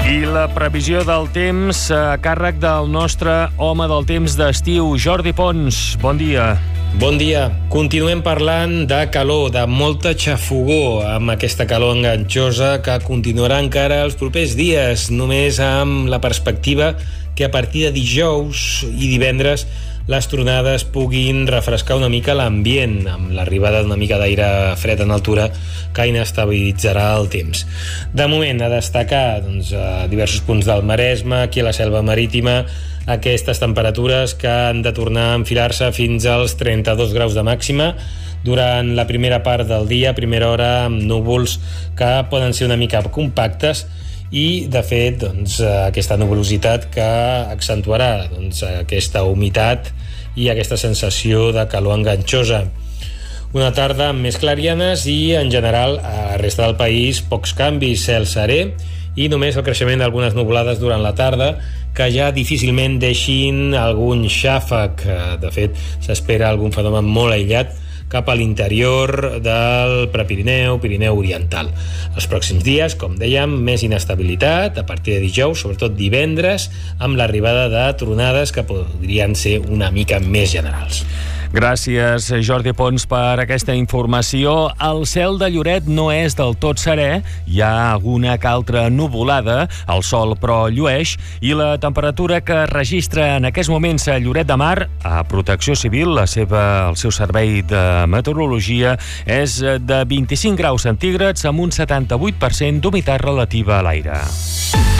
I la previsió del temps a càrrec del nostre home del temps d'estiu, Jordi Pons. Bon dia. Bon dia. Continuem parlant de calor, de molta xafogor, amb aquesta calor enganxosa que continuarà encara els propers dies, només amb la perspectiva que a partir de dijous i divendres les tronades puguin refrescar una mica l'ambient, amb l'arribada d'una mica d'aire fred en altura que inestabilitzarà el temps. De moment, a destacar a diversos punts del Maresme, aquí a la Selva Marítima, aquestes temperatures que han de tornar a enfilar-se fins als 32 graus de màxima durant la primera part del dia, primera hora, amb núvols que poden ser una mica compactes, i de fet aquesta nuvolositat que accentuarà aquesta humitat i aquesta sensació de calor enganxosa. Una tarda amb més clarianes i en general a la resta del país pocs canvis, cel serè i només el creixement d'algunes nuvolades durant la tarda que ja difícilment deixin algun xàfec. De fet, s'espera algun fenomen molt aïllat cap a l'interior del Prepirineu, Pirineu Oriental. Els pròxims dies, com dèiem, més inestabilitat a partir de dijous, sobretot divendres, amb l'arribada de tronades que podrien ser una mica més generals. Gràcies, Jordi Pons, per aquesta informació. El cel de Lloret no és del tot serè, hi ha alguna que altra nuvolada, el sol però llueix, i la temperatura que registra en aquests moments a Lloret de Mar, a Protecció Civil, el seu servei de meteorologia, és de 25 graus centígrads amb un 78% d'humitat relativa a l'aire.